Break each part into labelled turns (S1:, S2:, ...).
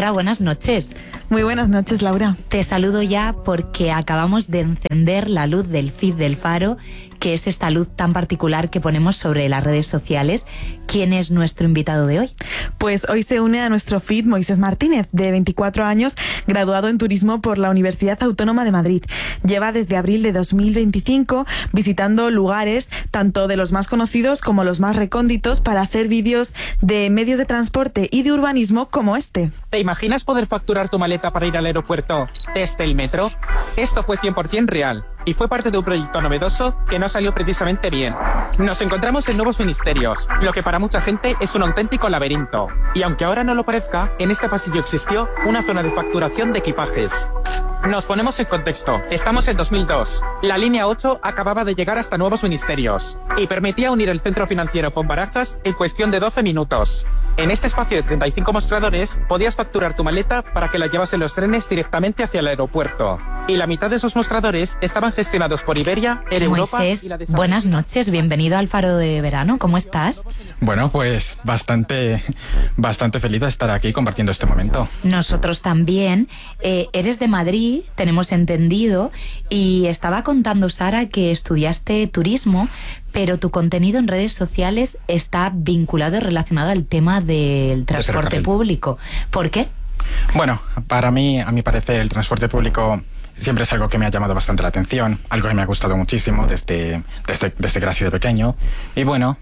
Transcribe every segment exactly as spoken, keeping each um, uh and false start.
S1: Sara, buenas noches.
S2: Muy buenas noches, Laura.
S1: Te saludo ya porque acabamos de encender la luz del feed del Faro, que es esta luz tan particular que ponemos sobre las redes sociales. ¿Quién es nuestro invitado de hoy?
S2: Pues hoy se une a nuestro feed Moisés Martínez, de veinticuatro años, graduado en Turismo por la Universidad Autónoma de Madrid. Lleva desde abril de dos mil veinticinco visitando lugares, tanto de los más conocidos como los más recónditos, para hacer vídeos de medios de transporte y de urbanismo como este.
S3: ¿Te imaginas poder facturar tu maleta para ir al aeropuerto desde el metro? Esto fue cien por ciento real y fue parte de un proyecto novedoso que no salió precisamente bien. Nos encontramos en nuevos ministerios, lo que para mucha gente es un auténtico laberinto. Y aunque ahora no lo parezca, en este pasillo existió una zona de facturación de equipajes. Nos ponemos en contexto. Estamos en dos mil dos. La línea ocho acababa de llegar hasta nuevos ministerios y permitía unir el centro financiero con Barajas en cuestión de doce minutos. En este espacio de treinta y cinco mostradores podías facturar tu maleta para que la llevasen los trenes directamente hacia el aeropuerto. Y la mitad de esos mostradores estaban gestionados por Iberia, Air Europa
S1: Moisés,
S3: y la de...
S1: buenas noches, bienvenido al Faro de Verano. ¿Cómo estás?
S4: Bueno, pues bastante, bastante feliz de estar aquí compartiendo este momento.
S1: Nosotros también. Eh, eres de Madrid, tenemos entendido, y estaba contando Sara que estudiaste turismo, pero tu contenido en redes sociales está vinculado y relacionado al tema del transporte público. ¿Por qué?
S4: Bueno, para mí, a mi parecer, el transporte público siempre es algo que me ha llamado bastante la atención, algo que me ha gustado muchísimo desde, desde, desde que era así de pequeño. Y bueno,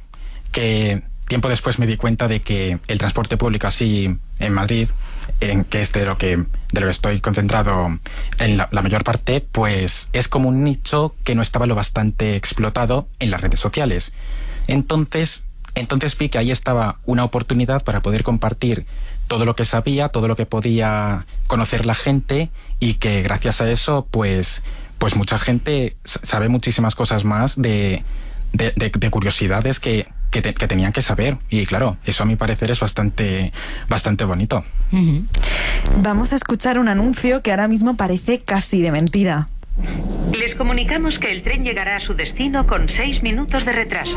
S4: que tiempo después me di cuenta de que el transporte público así en Madrid, en que es de lo que, de lo que estoy concentrado en la, la mayor parte, pues es como un nicho que no estaba lo bastante explotado en las redes sociales. Entonces, entonces vi que ahí estaba una oportunidad para poder compartir todo lo que sabía, todo lo que podía conocer la gente, y que gracias a eso, pues, pues mucha gente sabe muchísimas cosas más de, de, de, de curiosidades que Que, te, que tenían que saber. Y claro, eso a mi parecer es bastante, bastante bonito.
S2: Uh-huh. Vamos a escuchar un anuncio que ahora mismo parece casi de mentira.
S5: Les comunicamos que el tren llegará a su destino con seis minutos de retraso.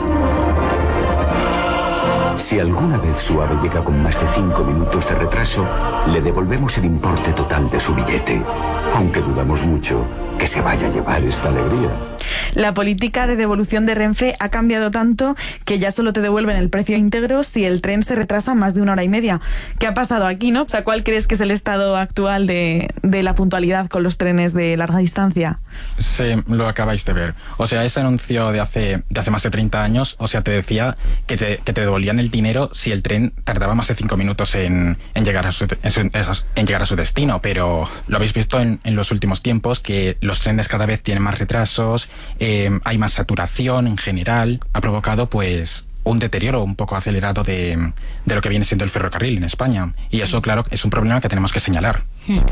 S6: Si alguna vez su ave llega con más de cinco minutos de retraso, le devolvemos el importe total de su billete. Aunque dudamos mucho que se vaya a llevar esta alegría.
S2: La política de devolución de Renfe ha cambiado tanto que ya solo te devuelven el precio íntegro si el tren se retrasa más de una hora y media. ¿Qué ha pasado aquí, no? O sea, ¿cuál crees que es el estado actual de, de la puntualidad con los trenes de larga distancia?
S4: Sí, lo acabáis de ver. O sea, ese anuncio de hace, de hace más de treinta años, o sea, te decía que te, que te devolvían el dinero si el tren tardaba más de cinco minutos en, en, llegar, a su, en, su, en llegar a su destino. Pero lo habéis visto en, en los últimos tiempos, que los trenes cada vez tienen más retrasos, eh, hay más saturación en general, ha provocado pues un deterioro un poco acelerado de, de lo que viene siendo el ferrocarril en España. Y eso, claro, es un problema que tenemos que señalar.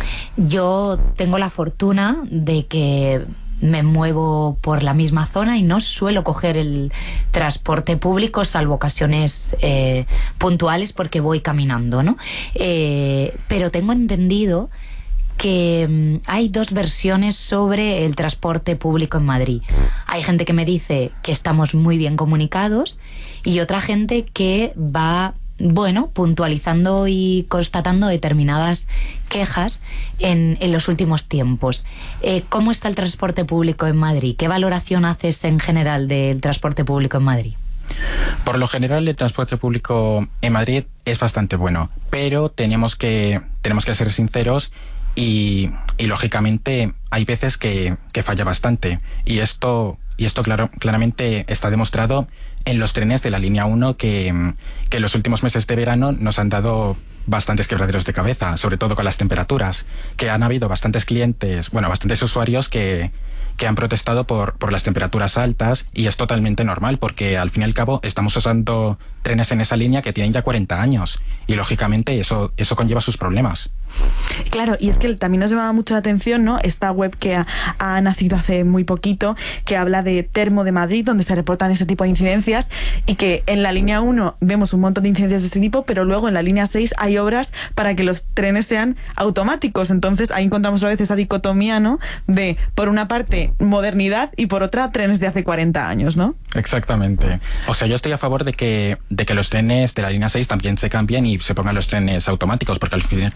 S1: Yo tengo la fortuna de que me muevo por la misma zona y no suelo coger el transporte público, salvo ocasiones eh, puntuales, porque voy caminando, ¿no? Eh, pero tengo entendido que um, hay dos versiones sobre el transporte público en Madrid. Hay gente que me dice que estamos muy bien comunicados y otra gente que va, bueno, puntualizando y constatando determinadas quejas en, en los últimos tiempos. Eh, ¿Cómo está el transporte público en Madrid? ¿Qué valoración haces en general del transporte público en Madrid?
S4: Por lo general, el transporte público en Madrid es bastante bueno, pero tenemos que, tenemos que ser sinceros. Y, y lógicamente hay veces que, que falla bastante, y esto, y esto claro, claramente está demostrado en los trenes de la línea uno que, que en los últimos meses de verano nos han dado bastantes quebraderos de cabeza, sobre todo con las temperaturas, que han habido bastantes clientes, bueno, bastantes usuarios que, que han protestado por, por las temperaturas altas, y es totalmente normal porque al fin y al cabo estamos usando trenes en esa línea que tienen ya cuarenta años, y lógicamente eso, eso conlleva sus problemas.
S2: Claro, y es que también nos llamaba mucho la atención, ¿no?, esta web que ha, ha nacido hace muy poquito, que habla de Termo de Madrid, donde se reportan ese tipo de incidencias, y que en la línea uno vemos un montón de incidencias de este tipo, pero luego en la línea seis hay obras para que los trenes sean automáticos. Entonces ahí encontramos a veces esa dicotomía, ¿no?, de por una parte modernidad y por otra trenes de hace cuarenta años, ¿no?
S4: Exactamente. O sea, yo estoy a favor de que, de que los trenes de la línea seis también se cambien y se pongan los trenes automáticos, porque al fin y al cabo eso es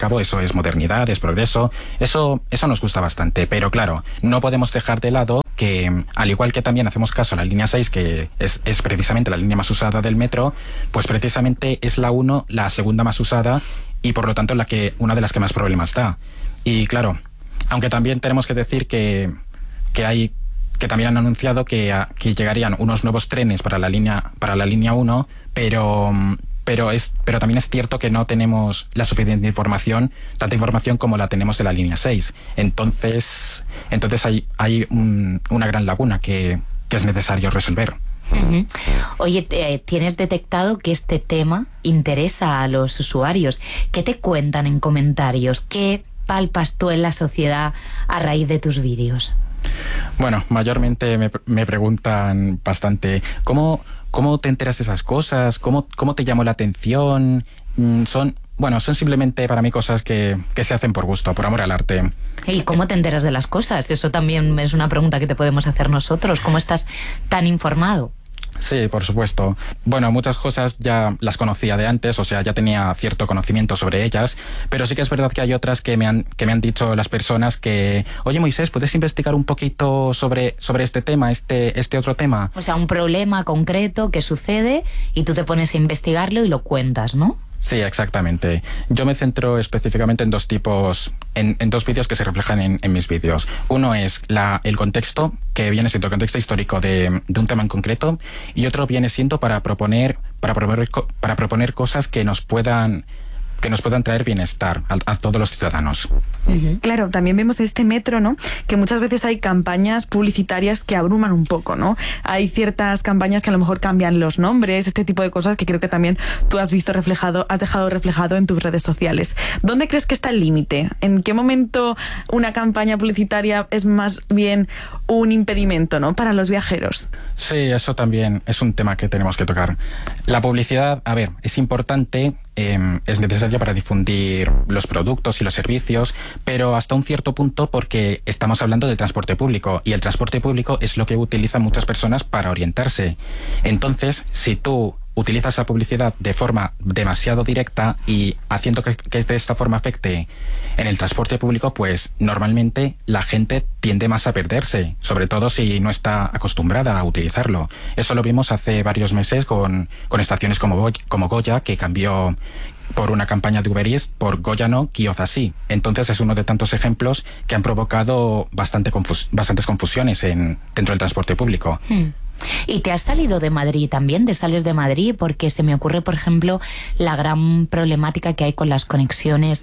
S4: es modernidad, es progreso. Eso, eso nos gusta bastante, pero claro, no podemos dejar de lado que, al igual que también hacemos caso a la línea seis, que es, es precisamente la línea más usada del metro, pues precisamente es la uno la segunda más usada y por lo tanto la que, una de las que más problemas da. Y claro, aunque también tenemos que decir que, que hay que también han anunciado que, a, que llegarían unos nuevos trenes para la línea para la línea uno, pero pero es pero también es cierto que no tenemos la suficiente información, tanta información como la tenemos de la línea seis. Entonces entonces hay hay un, una gran laguna que, que es necesario resolver.
S1: Uh-huh. Oye, te, tienes detectado que este tema interesa a los usuarios. ¿Qué te cuentan en comentarios? ¿Qué palpas tú en la sociedad a raíz de tus vídeos?
S4: Bueno, mayormente me, me preguntan bastante ¿cómo, cómo te enteras de esas cosas? ¿Cómo, cómo te llamó la atención? Mm, son, bueno, son simplemente para mí cosas que, que se hacen por gusto, por amor al arte.
S1: ¿Y cómo te enteras de las cosas? Eso también es una pregunta que te podemos hacer nosotros. ¿Cómo estás tan informado?
S4: Sí, por supuesto. Bueno, muchas cosas ya las conocía de antes, o sea, ya tenía cierto conocimiento sobre ellas, pero sí que es verdad que hay otras que me han, que me han dicho las personas que, oye Moisés, ¿puedes investigar un poquito sobre, sobre este tema, este, este otro tema?
S1: O sea, un problema concreto que sucede y tú te pones a investigarlo y lo cuentas, ¿no?
S4: Sí, exactamente. Yo me centro específicamente en dos tipos, en, en dos vídeos que se reflejan en, en mis vídeos. Uno es la, el contexto, que viene siendo el contexto histórico de, de un tema en concreto, y otro viene siendo para proponer, para proponer, para proponer cosas que nos puedan que nos puedan traer bienestar a, a todos los ciudadanos.
S2: Uh-huh. Claro, también vemos este metro, ¿no? Que muchas veces hay campañas publicitarias que abruman un poco, ¿no? Hay ciertas campañas que a lo mejor cambian los nombres, este tipo de cosas que creo que también tú has visto reflejado, has dejado reflejado en tus redes sociales. ¿Dónde crees que está el límite? ¿En qué momento una campaña publicitaria es más bien un impedimento, ¿no? Para los viajeros.
S4: Sí, eso también es un tema que tenemos que tocar. La publicidad, a ver, es importante, eh, es necesaria para difundir los productos y los servicios, pero hasta un cierto punto, porque estamos hablando del transporte público y el transporte público es lo que utilizan muchas personas para orientarse. Entonces, si tú utilizas la publicidad de forma demasiado directa y haciendo que, que de esta forma afecte en el transporte público, pues normalmente la gente tiende más a perderse, sobre todo si no está acostumbrada a utilizarlo. Eso lo vimos hace varios meses con, con estaciones como, como Goya, que cambió por una campaña de Uber Eats por Goya no, Kioza sí. Entonces es uno de tantos ejemplos que han provocado bastante confus- bastantes confusiones en, dentro del transporte público.
S1: Hmm. ¿Y te has salido de Madrid también? ¿Te sales de Madrid? Porque se me ocurre, por ejemplo, la gran problemática que hay con las conexiones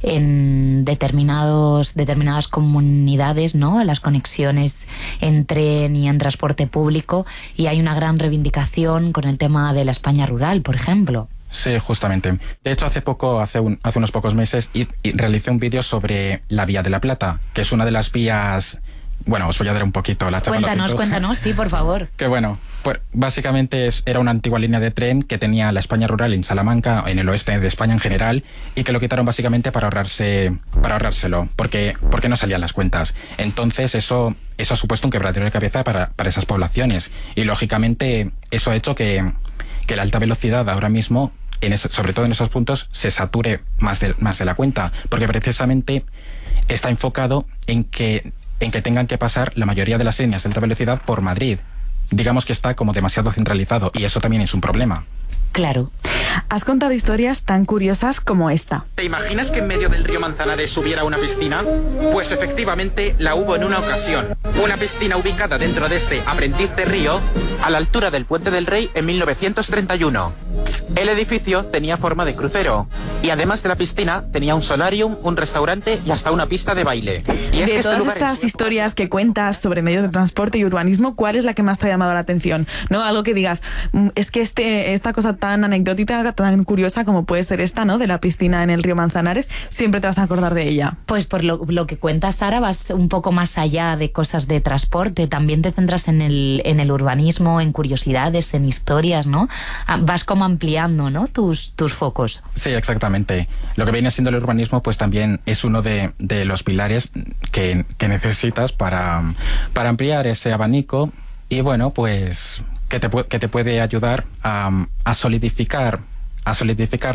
S1: en determinados, determinadas comunidades, ¿no? Las conexiones en tren y en transporte público, y hay una gran reivindicación con el tema de la España rural, por ejemplo.
S4: Sí, justamente. De hecho, hace poco, hace, un, hace unos pocos meses, y, y realicé un vídeo sobre la Vía de la Plata, que es una de las vías... Bueno, os voy a dar un poquito la chapa.
S1: Cuéntanos, cuéntanos, sí, por favor.
S4: Que bueno, pues básicamente es, era una antigua línea de tren que tenía la España rural en Salamanca, en el oeste de España en general, y que lo quitaron básicamente para ahorrarse, para ahorrárselo, porque, porque no salían las cuentas. Entonces eso, eso ha supuesto un quebradero de cabeza para, para esas poblaciones. Y lógicamente eso ha hecho que, que la alta velocidad ahora mismo, en ese, sobre todo en esos puntos, se sature más de, más de la cuenta, porque precisamente está enfocado en que en que tengan que pasar la mayoría de las líneas de alta velocidad por Madrid. Digamos que está como demasiado centralizado, y eso también es un problema.
S1: Claro.
S2: Has contado historias tan curiosas como esta.
S3: ¿Te imaginas que en medio del río Manzanares hubiera una piscina? Pues efectivamente la hubo en una ocasión. Una piscina ubicada dentro de este aprendiz de río, a la altura del Puente del Rey en mil novecientos treinta y uno. El edificio tenía forma de crucero, y además de la piscina tenía un solarium, un restaurante y hasta una pista de baile. Y es
S2: de
S3: que
S2: todas
S3: este
S2: estas
S3: es...
S2: historias que cuentas sobre medios de transporte y urbanismo, ¿cuál es la que más te ha llamado la atención? ¿No? Algo que digas, es que este, esta cosa tan anecdótica, tan curiosa como puede ser esta, ¿no? De la piscina en el río Manzanares, siempre te vas a acordar de ella.
S1: Pues por lo, lo que cuentas, Sara, vas un poco más allá de cosas de transporte, también te centras en el, en el urbanismo, en curiosidades, en historias, ¿no? Vas como ampliando, ¿no? Tus, tus focos.
S4: Sí, exactamente. Lo que viene siendo el urbanismo, pues también es uno de, de los pilares que, que necesitas para, para ampliar ese abanico, y bueno, pues que te, que te puede ayudar a, a solidificar a solidificar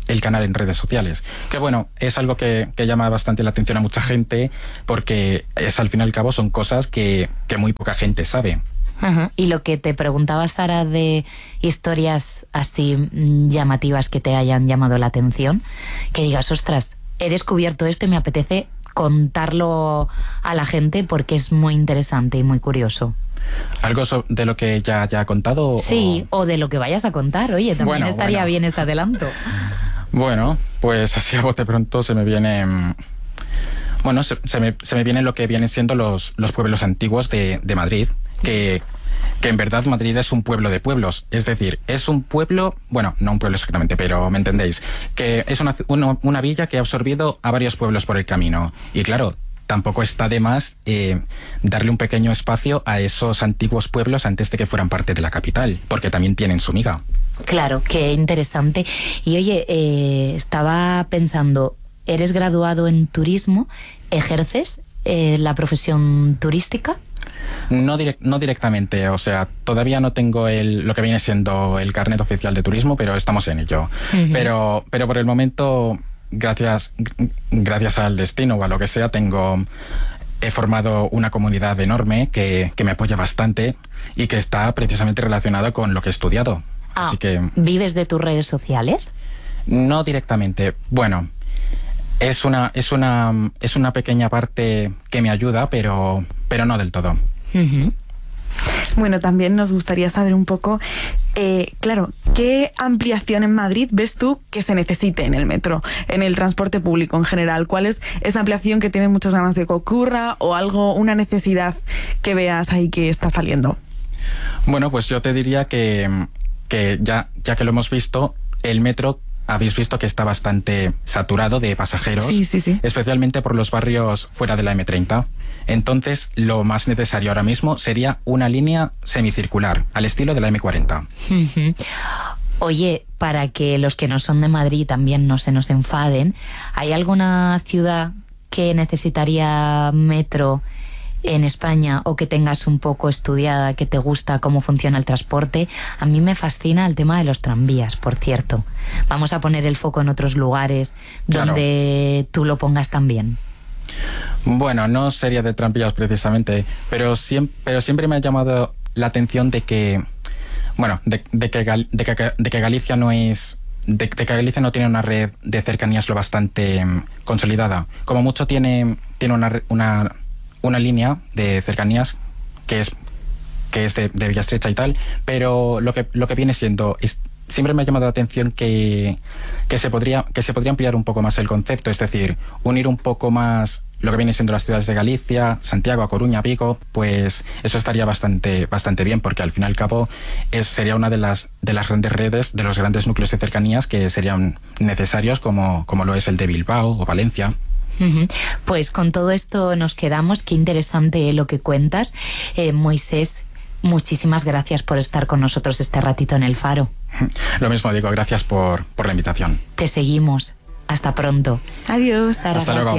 S4: el canal en redes sociales. Que bueno, es algo que, que llama bastante la atención a mucha gente, porque es, al fin y al cabo son cosas que, que muy poca gente sabe.
S1: Ajá. Y lo que te preguntaba Sara de historias así mm, llamativas que te hayan llamado la atención, que digas, ostras, he descubierto esto y me apetece contarlo a la gente porque es muy interesante y muy curioso.
S4: ¿Algo so- de lo que ya, ya ha contado?
S1: Sí, o... o de lo que vayas a contar. Oye, también
S4: Bueno,
S1: estaría
S4: bueno.
S1: bien este adelanto.
S4: Bueno, pues así a bote pronto se me viene... mm, Bueno, se, se, me, se me vienen lo que vienen siendo los, los pueblos antiguos de, de Madrid, que, que en verdad Madrid es un pueblo de pueblos. Es decir, es un pueblo, bueno, no un pueblo exactamente, pero me entendéis, que es una, una, una villa que ha absorbido a varios pueblos por el camino. Y claro, tampoco está de más eh, darle un pequeño espacio a esos antiguos pueblos antes de que fueran parte de la capital, porque también tienen su miga.
S1: Claro, qué interesante. Y oye, eh, estaba pensando, eres graduado en turismo, ¿ejerces eh, la profesión turística?
S4: No, direct, no directamente, o sea, todavía no tengo el, lo que viene siendo el carnet oficial de turismo, pero estamos en ello. Uh-huh. Pero, pero por el momento, gracias, gracias al destino o a lo que sea, tengo... He formado una comunidad enorme que, que me apoya bastante y que está precisamente relacionada con lo que he estudiado.
S1: Ah,
S4: Así que,
S1: ¿vives de tus redes sociales?
S4: No directamente. Bueno, es una, es una, es una pequeña parte que me ayuda, pero, pero no del todo.
S1: Uh-huh.
S2: Bueno, también nos gustaría saber un poco, eh, claro, ¿qué ampliación en Madrid ves tú que se necesite en el metro, en el transporte público en general? ¿Cuál es esa ampliación que tienes muchas ganas de que ocurra o algo, una necesidad que veas ahí que está saliendo?
S4: Bueno, pues yo te diría que, que ya, ya que lo hemos visto, el metro... Habéis visto que está bastante saturado de pasajeros,
S2: sí, sí, sí.
S4: especialmente por los barrios fuera de la eme treinta. Entonces, lo más necesario ahora mismo sería una línea semicircular, al estilo de la eme cuarenta.
S1: Uh-huh. Oye, para que los que no son de Madrid también no se nos enfaden, ¿hay alguna ciudad que necesitaría metro en España o que tengas un poco estudiada, que te gusta cómo funciona el transporte? A mí me fascina el tema de los tranvías, por cierto. Vamos a poner el foco en otros lugares donde claro. tú lo pongas también.
S4: Bueno, no sería de tranvías precisamente, pero siempre, pero siempre me ha llamado la atención de que, bueno, de, de, que, Gal, de, que, de que Galicia no es... De, de que Galicia no tiene una red de cercanías lo bastante um, consolidada. Como mucho tiene, tiene una... una una línea de cercanías que es que es de, de Villastrecha y tal, pero lo que lo que viene siendo es, siempre me ha llamado la atención que, que se podría que se podría ampliar un poco más el concepto, es decir, unir un poco más lo que viene siendo las ciudades de Galicia, Santiago, A Coruña, Vigo, pues eso estaría bastante bastante bien, porque al fin y al cabo es, sería una de las de las grandes redes, de los grandes núcleos de cercanías que serían necesarios, como, como lo es el de Bilbao o Valencia.
S1: Uh-huh. Pues con todo esto nos quedamos. Qué interesante lo que cuentas. eh, Moisés, muchísimas gracias por estar con nosotros este ratito en El Faro.
S4: Lo mismo digo, gracias por, por la invitación.
S1: Te seguimos. Hasta pronto.
S2: Adiós.
S1: Sara,
S4: hasta luego.